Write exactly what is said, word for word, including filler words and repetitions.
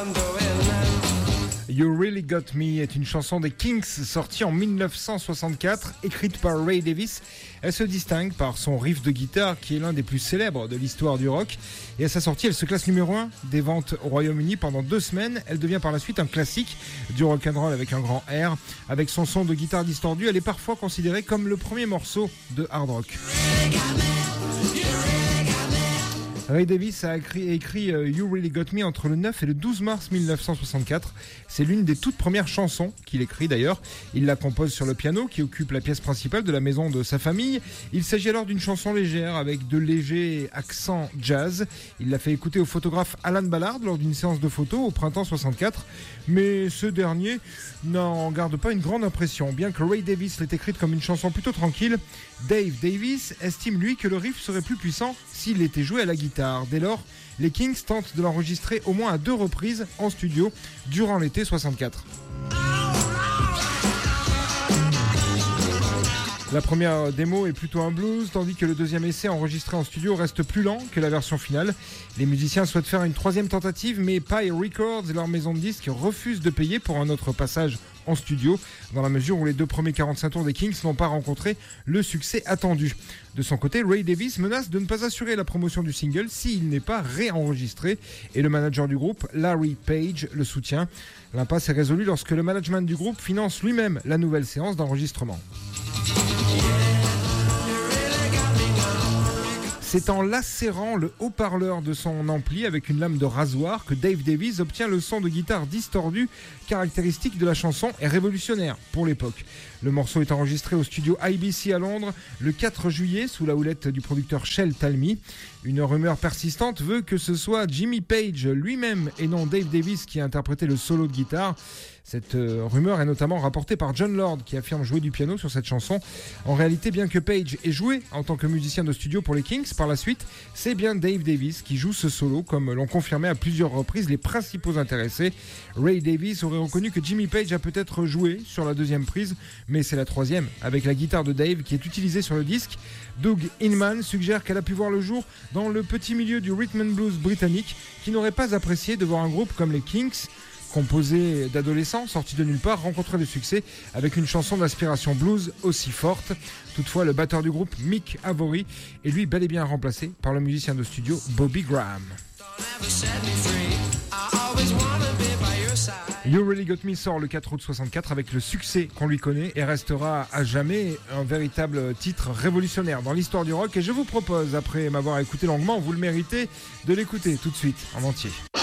You Really Got Me est une chanson des Kinks sortie en dix-neuf cent soixante-quatre, écrite par Ray Davies. Elle se distingue par son riff de guitare qui est l'un des plus célèbres de l'histoire du rock. Et à sa sortie, elle se classe numéro un des ventes au Royaume-Uni pendant deux semaines. Elle devient par la suite un classique du rock'n'roll avec un grand R. Avec son son de guitare distordu, elle est parfois considérée comme le premier morceau de hard rock. Ray Davies a écrit, écrit uh, You Really Got Me entre le neuf et le douze mars dix-neuf cent soixante-quatre. C'est l'une des toutes premières chansons qu'il écrit d'ailleurs. Il la compose sur le piano qui occupe la pièce principale de la maison de sa famille. Il s'agit alors d'une chanson légère avec de légers accents jazz. Il l'a fait écouter au photographe Alan Ballard lors d'une séance de photos au printemps soixante-quatre. Mais ce dernier n'en garde pas une grande impression. Bien que Ray Davies l'ait écrite comme une chanson plutôt tranquille, Dave Davies estime lui que le riff serait plus puissant s'il était joué à la guitare. Dès lors, les Kinks tentent de l'enregistrer au moins à deux reprises en studio durant l'été soixante-quatre. La première démo est plutôt un blues, tandis que le deuxième essai enregistré en studio reste plus lent que la version finale. Les musiciens souhaitent faire une troisième tentative, mais Pye Records et leur maison de disques refusent de payer pour un autre passage en studio, dans la mesure où les deux premiers quarante-cinq tours des Kinks n'ont pas rencontré le succès attendu. De son côté, Ray Davies menace de ne pas assurer la promotion du single s'il n'est pas réenregistré, et le manager du groupe, Larry Page, le soutient. L'impasse est résolue lorsque le management du groupe finance lui-même la nouvelle séance d'enregistrement. C'est en lacérant le haut-parleur de son ampli avec une lame de rasoir que Dave Davies obtient le son de guitare distordu caractéristique de la chanson et révolutionnaire pour l'époque. Le morceau est enregistré au studio I B C à Londres le quatre juillet sous la houlette du producteur Shel Talmy. Une rumeur persistante veut que ce soit Jimmy Page lui-même et non Dave Davies qui a interprété le solo de guitare. Cette euh, rumeur est notamment rapportée par John Lord qui affirme jouer du piano sur cette chanson. En réalité, bien que Page ait joué en tant que musicien de studio pour les Kinks par la suite, c'est bien Dave Davies qui joue ce solo, comme l'ont confirmé à plusieurs reprises les principaux intéressés. Ray Davies aurait reconnu que Jimmy Page a peut-être joué sur la deuxième prise, mais c'est la troisième, avec la guitare de Dave qui est utilisée sur le disque. Doug Inman suggère qu'elle a pu voir le jour dans le petit milieu du rhythm and blues britannique, qui n'aurait pas apprécié de voir un groupe comme les Kinks, composé d'adolescents sortis de nulle part, rencontrer le succès avec une chanson d'inspiration blues aussi forte. Toutefois, le batteur du groupe, Mick Avory, est lui bel et bien remplacé par le musicien de studio Bobby Graham. You Really Got Me sort le quatre août soixante-quatre avec le succès qu'on lui connaît et restera à jamais un véritable titre révolutionnaire dans l'histoire du rock. Et je vous propose, après m'avoir écouté longuement, vous le méritez, de l'écouter tout de suite en entier.